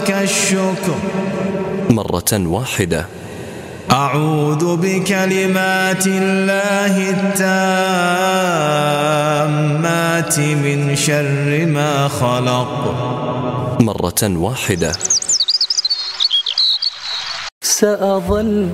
الشكر مرة واحدة. أعوذ بكلمات الله التامات من شر ما خلق مرة واحدة. سأظل